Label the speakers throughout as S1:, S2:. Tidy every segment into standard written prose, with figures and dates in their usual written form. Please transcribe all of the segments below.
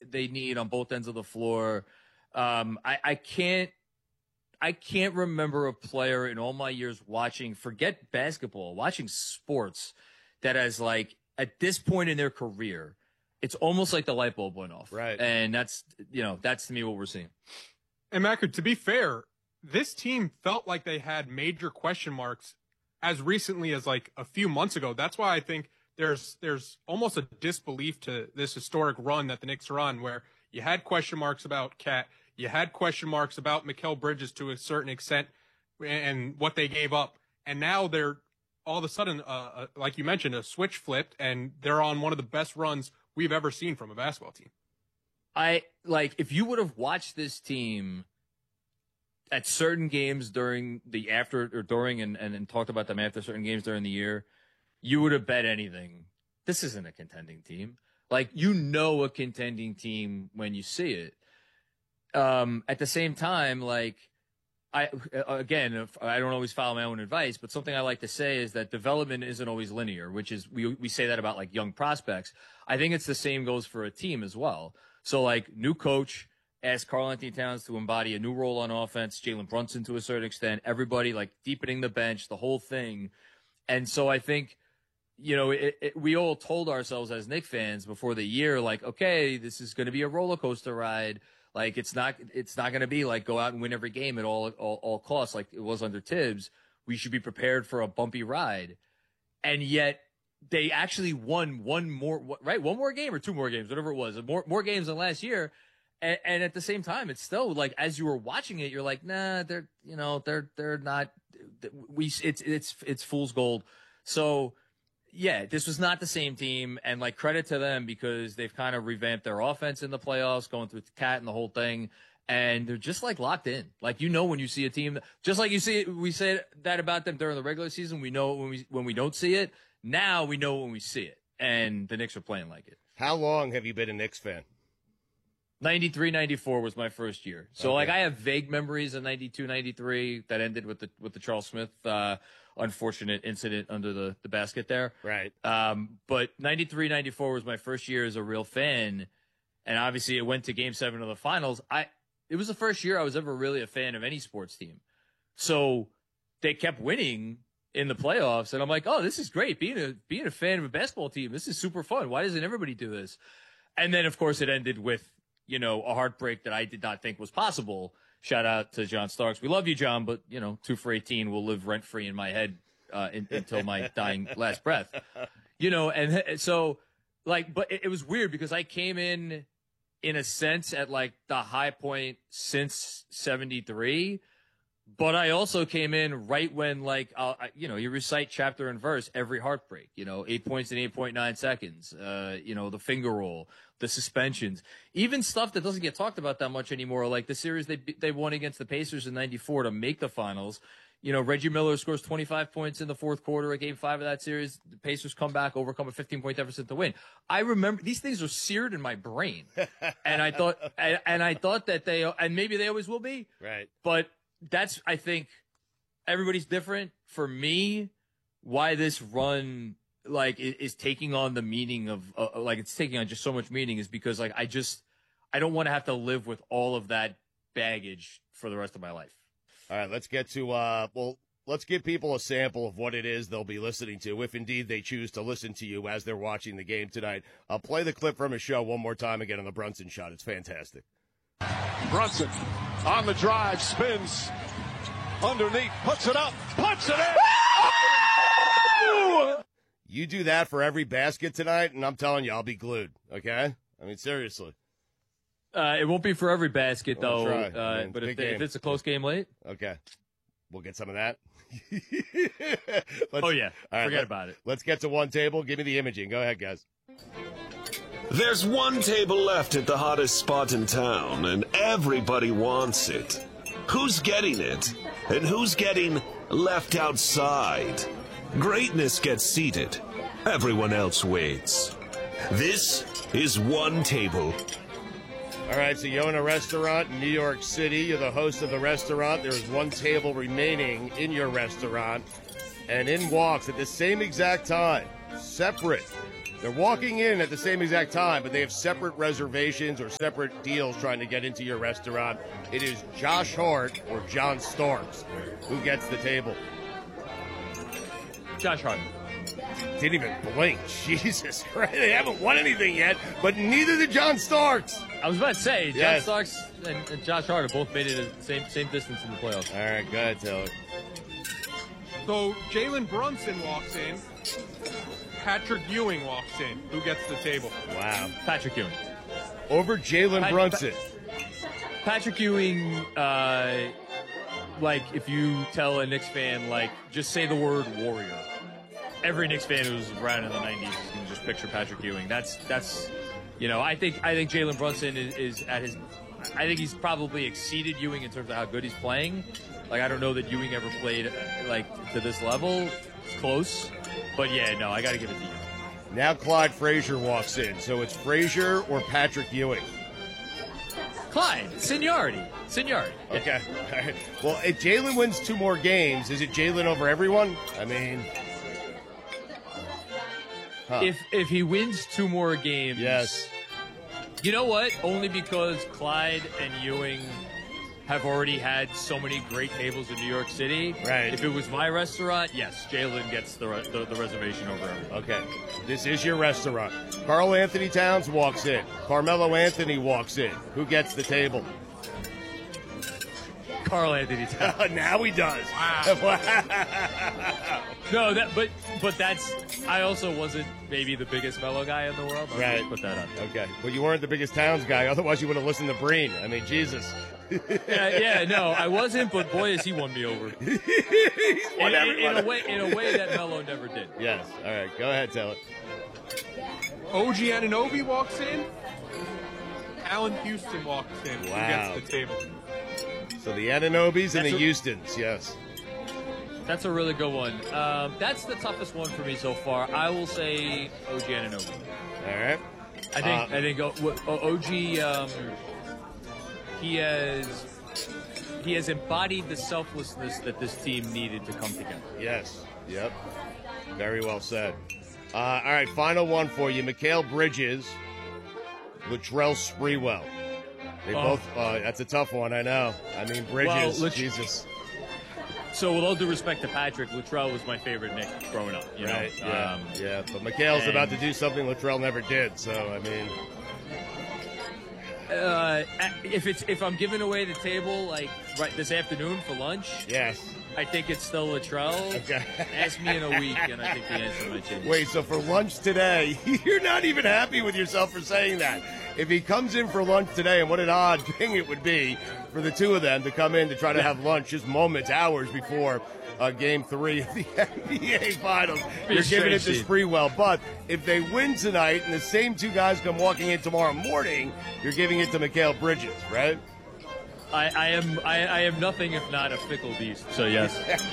S1: they need on both ends of the floor. I can't remember a player in all my years watching, forget basketball, watching sports that has like at this point in their career, it's almost like the light bulb went off.
S2: Right.
S1: And that's to me what we're seeing.
S3: And Macker, to be fair, this team felt like they had major question marks as recently as like a few months ago. That's why I think there's almost a disbelief to this historic run that the Knicks are on, where you had question marks about Cat, you had question marks about Mikal Bridges to a certain extent and what they gave up. And now they're all of a sudden, like you mentioned, a switch flipped, and they're on one of the best runs we've ever seen from a basketball team.
S1: If you would have watched this team at certain games during the after or during and talked about them after certain games during the year, you would have bet anything. This isn't a contending team. Like, a contending team when you see it. At the same time, like, I don't always follow my own advice, but something I like to say is that development isn't always linear, which is, we say that about like young prospects. I think it's the same goes for a team as well. So like, new coach, ask Karl-Anthony Towns to embody a new role on offense, Jalen Brunson to a certain extent, everybody like deepening the bench, the whole thing. And so I think, we all told ourselves as Knicks fans before the year, like, okay, this is going to be a roller coaster ride. Like, it's not going to be like go out and win every game at all costs like it was under Tibbs. We should be prepared for a bumpy ride. And yet they actually won one more game or two more games, whatever it was, more games than last year. And at the same time, it's still like, as you were watching it, you're like, nah, they're not, it's fool's gold. So yeah, this was not the same team, and like, credit to them because they've kind of revamped their offense in the playoffs, going through the Cat and the whole thing. And they're just like locked in. Like, when you see a team, just like you see it, we said that about them during the regular season. We know when we don't see it. Now we know when we see it, and the Knicks are playing like it.
S2: How long have you been a Knicks fan?
S1: 93, 94 was my first year. So, like, I have vague memories of 92, 93 that ended with the Charles Smith unfortunate incident under the basket there.
S2: Right.
S1: But 93, 94 was my first year as a real fan, and obviously it went to Game 7 of the finals. It was the first year I was ever really a fan of any sports team. So they kept winning in the playoffs, and I'm like, oh, this is great. Being a fan of a basketball team, this is super fun. Why doesn't everybody do this? And then, of course, it ended with, a heartbreak that I did not think was possible. Shout out to John Starks. We love you, John, but, 2 for 18 will live rent-free in my head until my dying last breath. And so, like, but it was weird because I came in a sense, at, like, the high point since 73, but I also came in right when, like, you recite chapter and verse every heartbreak, 8 points in 8.9 seconds, the finger roll, the suspensions, even stuff that doesn't get talked about that much anymore, like the series they won against the Pacers in 94 to make the finals. Reggie Miller scores 25 points in the fourth quarter at Game 5 of that series. The Pacers come back, overcome a 15-point deficit to win. I remember these things are seared in my brain, and I thought that and maybe they always will be,
S2: right?
S1: But that's, I think, everybody's different. For me, why this run like is taking on the meaning of like it's taking on just so much meaning is because like I don't want to have to live with all of that baggage for the rest of my life.
S2: All right, let's get to let's give people a sample of what it is they'll be listening to, if indeed they choose to listen to you as they're watching the game tonight. I'll play the clip from a show one more time again on the Brunson shot. It's fantastic.
S4: Brunson on the drive, spins underneath, puts it up, puts it in.
S2: You do that for every basket tonight, and I'm telling you, I'll be glued, okay? I mean, seriously.
S1: It won't be for every basket, though.
S2: But
S1: if it's a close game late.
S2: Okay. We'll get some of that.
S1: Forget about it.
S2: Let's get to one table. Give me the imaging. Go ahead, guys.
S5: There's one table left at the hottest spot in town, and everybody wants it. Who's getting it? And who's getting left outside? Greatness gets seated. Everyone else waits. This is One Table.
S2: All right, so you own a restaurant in New York City. You're the host of the restaurant. There's one table remaining in your restaurant. And in walks at the same exact time, separate They're walking in at the same exact time, but they have separate reservations or separate deals trying to get into your restaurant. It is Josh Hart or John Starks. Who gets the table?
S1: Josh Hart.
S2: Didn't even blink. Jesus Christ. They haven't won anything yet, but neither did John Starks.
S1: I was about to say,
S2: Yes.
S1: John Starks and Josh Hart have both made it the same distance in the playoffs.
S2: All right, go ahead, Taylor.
S3: So Jalen Brunson walks in. Patrick Ewing walks in. Who gets the table?
S2: Wow.
S1: Patrick Ewing.
S2: Over Jalen Brunson.
S1: Patrick Ewing, like, if you tell a Knicks fan, like, just say the word warrior. Every Knicks fan who's around in the 90s is going to just picture Patrick Ewing. That's, you know, I think Jalen Brunson is at his, I think he's probably exceeded Ewing in terms of how good he's playing. Like, I don't know that Ewing ever played, like, to this level. It's close. But, yeah, no, I got to give it to you.
S2: Now Clyde Frazier walks in. So it's Frazier or Patrick Ewing.
S1: Clyde, seniority.
S2: Okay. All right. Well, if Jalen wins 2 more games, is it Jalen over everyone? I mean... Huh.
S1: If he wins 2 more games,
S2: yes.
S1: You know what? Only because Clyde and Ewing have already had so many great tables in New York City.
S2: Right.
S1: If it was my restaurant, yes, Jalen gets the reservation over him.
S2: Okay. This is your restaurant. Karl Anthony Towns walks in. Carmelo Anthony walks in. Who gets the table?
S1: Karl Anthony Towns.
S2: Now he does. Wow.
S1: No, but that's. I also wasn't maybe the biggest Melo guy in the world. I'll
S2: Right.
S1: just put that on.
S2: Okay. Well, you weren't the biggest Towns guy. Otherwise, you would have listened to Breen. I mean, Jesus.
S1: Yeah, no, I wasn't. But boy, has he won me over.
S2: won
S1: in a way that Melo never did.
S2: Yes. All right. Go ahead, Taylor.
S3: OG Anunoby walks in. Allen Houston walks in.
S2: Wow.
S3: Who gets the table?
S2: So the Anunobys and
S1: That's
S2: the Houstons, yes.
S1: That's a really good one. That's the toughest one for me so far. I will say OG Anunoby.
S2: All right.
S1: I think OG. He has embodied the selflessness that this team needed to come together.
S2: Yes. Yep. Very well said. All right, final one for you. Mikal Bridges, Latrell Sprewell. They both. That's a tough one, I know. I mean, Bridges.
S1: Well,
S2: Jesus.
S1: So, with all due respect to Patrick, Latrell was my favorite Knick growing up. You know?
S2: Right. Yeah. Yeah. But Mikal's about to do something Latrell never did. So, I mean.
S1: If I'm giving away the table like right this afternoon for lunch,
S2: yes,
S1: I think it's still Latrell.
S2: Okay.
S1: Ask me in a week, and I think the answer might change.
S2: Wait, so for lunch today, you're not even happy with yourself for saying that. If he comes in for lunch today, and what an odd thing it would be for the two of them to come in to try to have lunch just moments, hours before Game 3 of the NBA Finals. You're giving it to Sprewell. But if they win tonight and the same two guys come walking in tomorrow morning, you're giving it to Mikal Bridges, right?
S1: I am nothing if not a fickle beast. So yes.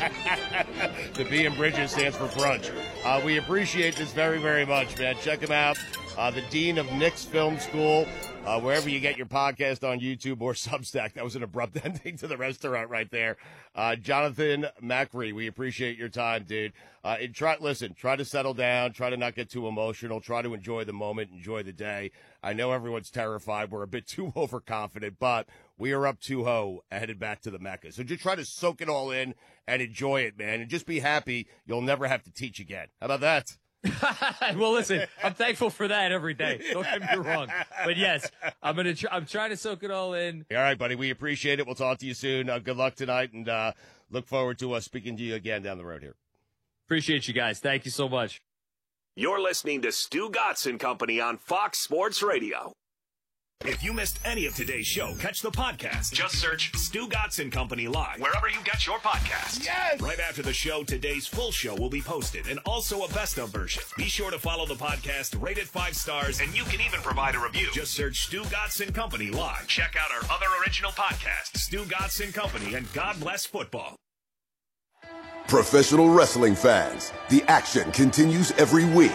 S2: The B in Bridges stands for brunch. We appreciate this very, very much, man. Check him out. The Dean of Knicks Film School, wherever you get your podcast on YouTube or Substack. That was an abrupt ending to the restaurant right there. Jonathan Macri, we appreciate your time, dude. Try to settle down. Try to not get too emotional. Try to enjoy the moment, enjoy the day. I know everyone's terrified. We're a bit too overconfident, but we are up 2-0 headed back to the Mecca. So just try to soak it all in and enjoy it, man. And just be happy you'll never have to teach again. How about that?
S1: Well, listen, I'm thankful for that every day. Don't get me wrong. But yes, I'm trying to soak it all in.
S2: All right, buddy. We appreciate it. We'll talk to you soon. Good luck tonight, and look forward to speaking to you again down the road here.
S1: Appreciate you guys. Thank you so much.
S5: You're listening to Stu Gatz and Company on Fox Sports Radio.
S6: If you missed any of today's show, catch the podcast. Just search Stu Gatz and Company Live wherever you get your podcasts.
S2: Yes!
S6: Right after the show, today's full show will be posted and also a best of version. Be sure to follow the podcast, rate it 5 stars, and you can even provide a review. Just search Stu Gatz and Company Live. Check out our other original podcasts, Stu Gatz and Company and God Bless Football.
S7: Professional wrestling fans, the action continues every week.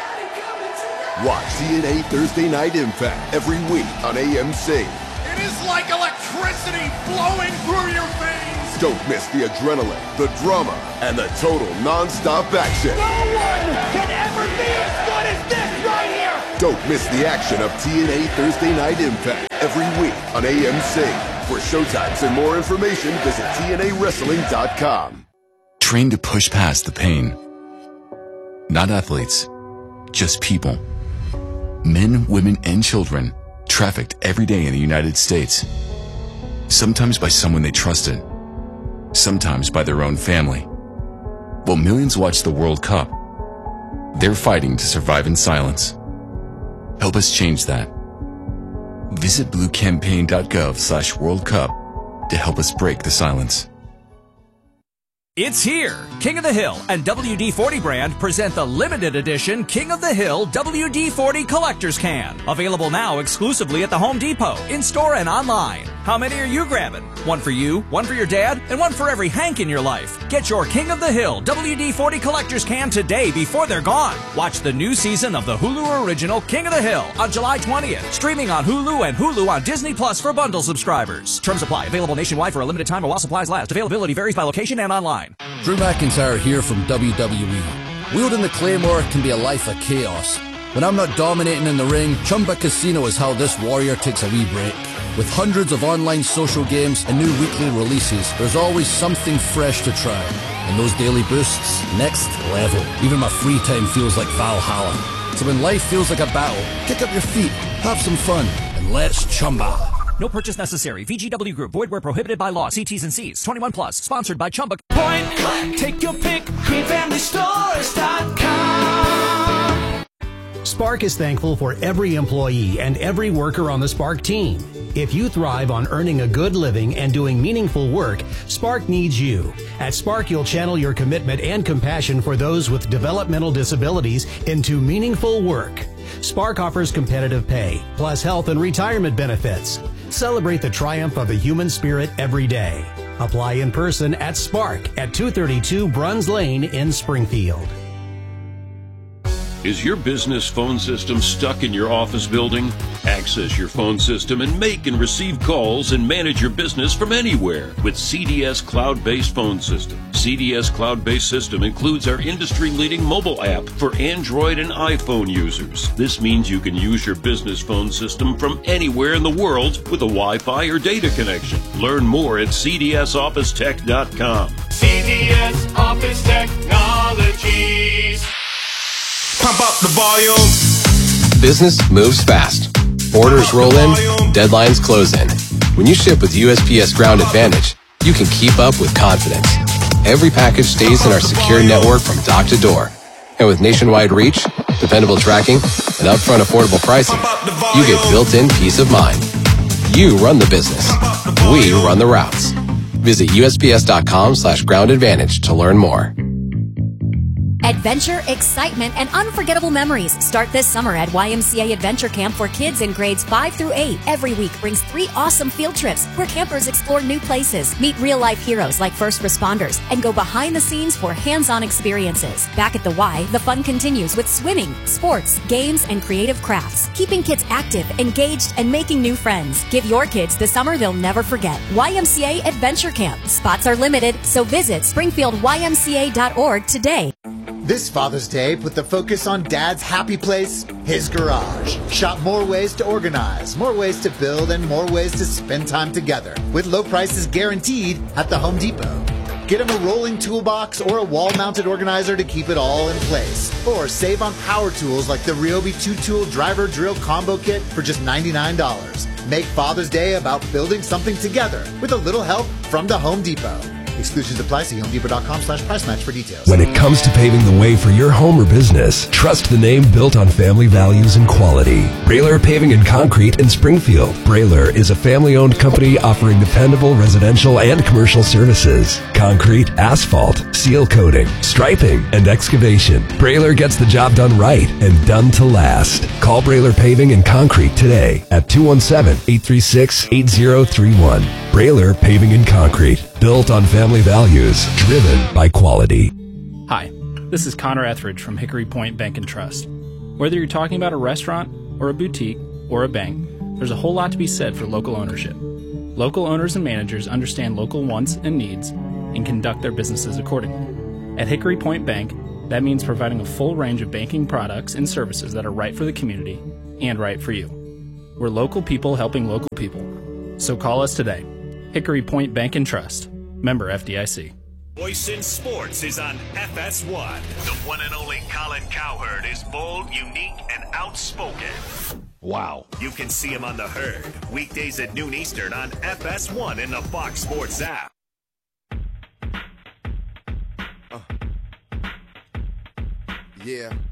S7: Watch TNA Thursday Night Impact every week on AMC.
S4: It is like electricity flowing through your veins.
S7: Don't miss the adrenaline, the drama, and the total non-stop action.
S8: No one can ever be as good as this right here!
S7: Don't miss the action of TNA Thursday Night Impact every week on AMC. For showtimes and more information, visit TNAWrestling.com.
S9: Train to push past the pain. Not athletes, just people. Men, women, and children trafficked every day in the United States. Sometimes by someone they trusted, sometimes by their own family. While millions watch the World Cup, they're fighting to survive in silence. Help us change that. Visit bluecampaign.gov/World Cup to help us break the silence.
S10: It's here! King of the Hill and WD-40 brand present the limited edition King of the Hill WD-40 Collector's Can. Available now exclusively at the Home Depot, in-store and online. How many are you grabbing? One for you, one for your dad, and one for every Hank in your life. Get your King of the Hill WD-40 Collector's Can today before they're gone. Watch the new season of the Hulu original King of the Hill on July 20th. Streaming on Hulu and Hulu on Disney Plus for bundle subscribers. Terms apply. Available nationwide for a limited time or while supplies last. Availability varies by location and online.
S11: Drew McIntyre here from WWE. Wielding the Claymore can be a life of chaos. When I'm not dominating in the ring, Chumba Casino is how this warrior takes a wee break. With hundreds of online social games and new weekly releases, there's always something fresh to try. And those daily boosts, next level. Even my free time feels like Valhalla. So when life feels like a battle, kick up your feet, have some fun, and let's Chumba.
S10: No purchase necessary. VGW Group. Void where prohibited by law. See T's and C's. 21 plus. Sponsored by Chumba.
S8: Point click. Take your pick. GreenFamilyStores.com.
S12: Spark is thankful for every employee and every worker on the Spark team. If you thrive on earning a good living and doing meaningful work, Spark needs you. At Spark, you'll channel your commitment and compassion for those with developmental disabilities into meaningful work. Spark offers competitive pay, plus health and retirement benefits. Celebrate the triumph of the human spirit every day. Apply in person at Spark at 232 Bruns Lane in Springfield.
S13: Is your business phone system stuck in your office building? Access your phone system and make and receive calls and manage your business from anywhere with CDS Cloud-Based Phone System. CDS Cloud-Based System includes our industry-leading mobile app for Android and iPhone users. This means you can use your business phone system from anywhere in the world with a Wi-Fi or data connection. Learn more at cdsofficetech.com.
S8: CDS Office Technologies.
S14: Pump up the volume. Business moves fast. Orders roll in, deadlines close in. When you ship with USPS Ground Advantage, you can keep up with confidence. Every package stays in our secure network from dock to door. And with nationwide reach, dependable tracking, and upfront affordable pricing, you get built-in peace of mind. You run the business. We run the routes. Visit USPS.com/groundadvantage to learn more.
S15: Adventure, excitement, and unforgettable memories start this summer at YMCA Adventure Camp for kids in grades 5 through 8. Every week brings 3 awesome field trips where campers explore new places, meet real-life heroes like first responders, and go behind the scenes for hands-on experiences. Back at the Y, the fun continues with swimming, sports, games, and creative crafts, keeping kids active, engaged, and making new friends. Give your kids the summer they'll never forget. YMCA Adventure Camp. Spots are limited, so visit springfieldymca.org today.
S16: This Father's Day, put the focus on Dad's happy place, his garage. Shop more ways to organize, more ways to build, and more ways to spend time together. With low prices guaranteed at the Home Depot. Get him a rolling toolbox or a wall-mounted organizer to keep it all in place. Or save on power tools like the Ryobi 2-tool driver drill combo kit for just $99. Make Father's Day about building something together with a little help from the Home Depot. Exclusions apply. See HomeDepot.com/price match for details.
S17: When it comes to paving the way for your home or business, trust the name built on family values and quality. Brailer Paving and Concrete in Springfield. Brailer is a family-owned company offering dependable residential and commercial services. Concrete, asphalt, seal coating, striping, and excavation. Brailer gets the job done right and done to last. Call Brailer Paving and Concrete today at 217-836-8031. Brailer Paving and Concrete. Built on family values, driven by quality.
S18: Hi, this is Connor Etheridge from Hickory Point Bank and Trust. Whether you're talking about a restaurant or a boutique or a bank, there's a whole lot to be said for local ownership. Local owners and managers understand local wants and needs and conduct their businesses accordingly. At Hickory Point Bank, that means providing a full range of banking products and services that are right for the community and right for you. We're local people helping local people. So call us today. Hickory Point Bank and Trust. Member FDIC.
S6: Voice in Sports is on FS1. The one and only Colin Cowherd is bold, unique, and outspoken.
S2: Wow.
S6: You can see him on The Herd, weekdays at noon Eastern on FS1 in the Fox Sports app.
S19: Yeah.